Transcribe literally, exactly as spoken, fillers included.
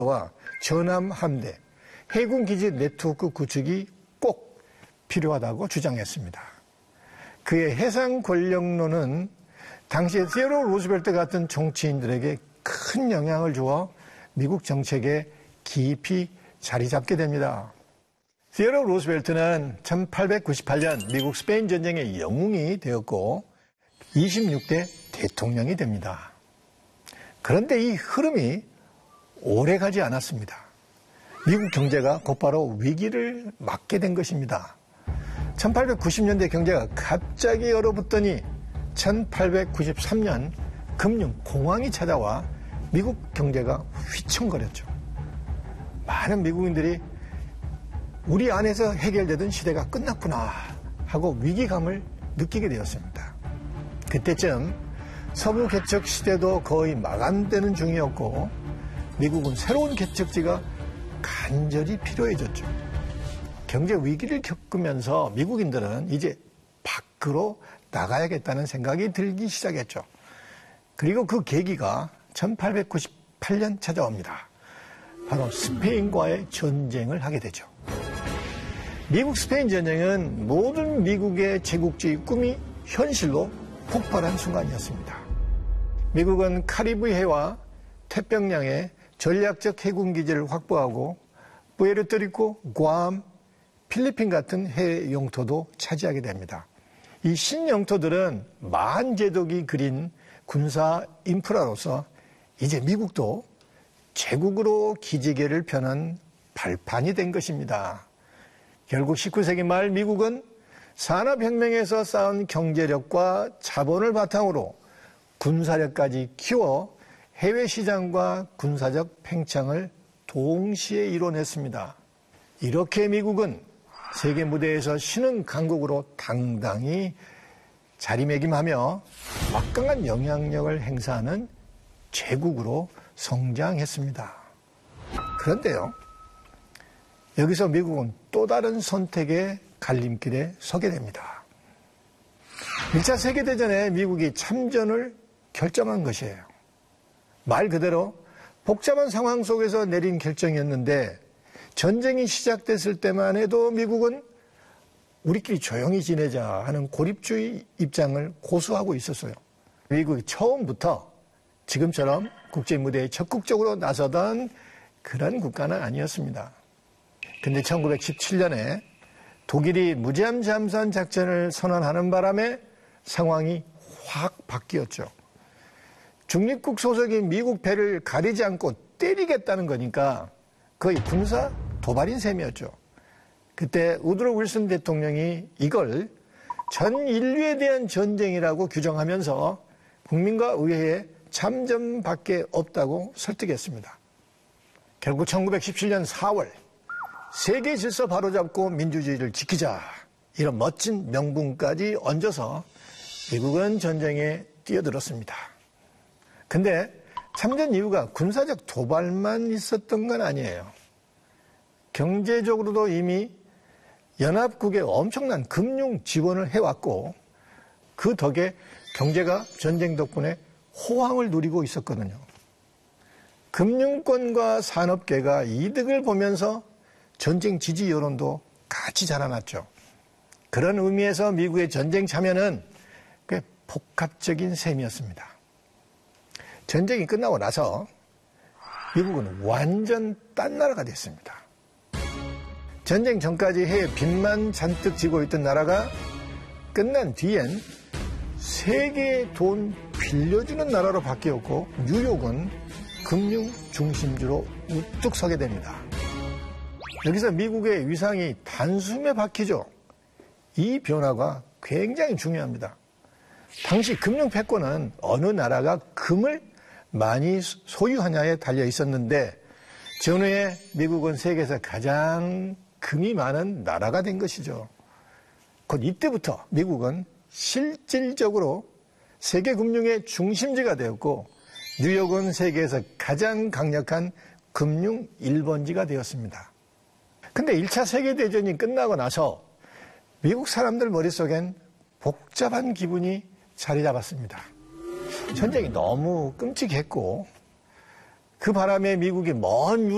전함 함대, 해군 기지 네트워크 구축이 꼭 필요하다고 주장했습니다. 그의 해상 권력론은 당시에 세오도어 루즈벨트 같은 정치인들에게 큰 영향을 주어 미국 정책에 깊이 자리 잡게 됩니다. 세오도어 루즈벨트는 천팔백구십팔 년 미국 스페인 전쟁의 영웅이 되었고 이십육 대 대통령이 됩니다. 그런데 이 흐름이 오래가지 않았습니다. 미국 경제가 곧바로 위기를 맞게 된 것입니다. 천팔백구십 년대 경제가 갑자기 얼어붙더니 천팔백구십삼 년 금융공황이 찾아와 미국 경제가 휘청거렸죠. 많은 미국인들이 우리 안에서 해결되던 시대가 끝났구나 하고 위기감을 느끼게 되었습니다. 그때쯤 서부 개척 시대도 거의 마감되는 중이었고 미국은 새로운 개척지가 간절히 필요해졌죠. 경제 위기를 겪으면서 미국인들은 이제 밖으로 나가야겠다는 생각이 들기 시작했죠. 그리고 그 계기가 천팔백구십팔 년 찾아옵니다. 바로 스페인과의 전쟁을 하게 되죠. 미국 스페인 전쟁은 모든 미국의 제국주의 꿈이 현실로 폭발한 순간이었습니다. 미국은 카리브해와 태평양에 전략적 해군 기지를 확보하고 푸에르토리코, 구암, 필리핀 같은 해외 영토도 차지하게 됩니다. 이 신영토들은 만 제독이 그린 군사 인프라로서 이제 미국도 제국으로 기지개를 펴는 발판이 된 것입니다. 결국 십구 세기 말 미국은 산업혁명에서 쌓은 경제력과 자본을 바탕으로 군사력까지 키워 해외 시장과 군사적 팽창을 동시에 이뤄냈습니다. 이렇게 미국은 세계 무대에서 신흥 강국으로 당당히 자리매김하며 막강한 영향력을 행사하는 제국으로 성장했습니다. 그런데요, 여기서 미국은 또 다른 선택의 갈림길에 서게 됩니다. 일 차 세계대전에 미국이 참전을 결정한 것이에요. 말 그대로 복잡한 상황 속에서 내린 결정이었는데 전쟁이 시작됐을 때만 해도 미국은 우리끼리 조용히 지내자 하는 고립주의 입장을 고수하고 있었어요. 미국이 처음부터 지금처럼 국제무대에 적극적으로 나서던 그런 국가는 아니었습니다. 근데 천구백십칠 년에 독일이 무제한 잠수함 작전을 선언하는 바람에 상황이 확 바뀌었죠. 중립국 소속인 미국 배를 가리지 않고 때리겠다는 거니까 거의 군사 도발인 셈이었죠. 그때 우드로 윌슨 대통령이 이걸 전 인류에 대한 전쟁이라고 규정하면서 국민과 의회에 참전밖에 없다고 설득했습니다. 결국 천구백십칠 년 사월 세계 질서 바로잡고 민주주의를 지키자 이런 멋진 명분까지 얹어서 미국은 전쟁에 뛰어들었습니다. 근데 참전 이유가 군사적 도발만 있었던 건 아니에요. 경제적으로도 이미 연합국에 엄청난 금융 지원을 해왔고 그 덕에 경제가 전쟁 덕분에 호황을 누리고 있었거든요. 금융권과 산업계가 이득을 보면서 전쟁 지지 여론도 같이 자라났죠. 그런 의미에서 미국의 전쟁 참여는 꽤 복합적인 셈이었습니다. 전쟁이 끝나고 나서 미국은 완전 딴 나라가 됐습니다. 전쟁 전까지 해외 빚만 잔뜩 지고 있던 나라가 끝난 뒤엔 세계의 돈 빌려주는 나라로 바뀌었고 뉴욕은 금융 중심지로 우뚝 서게 됩니다. 여기서 미국의 위상이 단숨에 바뀌죠. 이 변화가 굉장히 중요합니다. 당시 금융 패권은 어느 나라가 금을 많이 소유하냐에 달려 있었는데 전후에 미국은 세계에서 가장 금이 많은 나라가 된 것이죠. 곧 이때부터 미국은 실질적으로 세계 금융의 중심지가 되었고 뉴욕은 세계에서 가장 강력한 금융 일 번지가 되었습니다. 근데 일 차 세계대전이 끝나고 나서 미국 사람들 머릿속엔 복잡한 기분이 자리 잡았습니다. 전쟁이 너무 끔찍했고 그 바람에 미국이 먼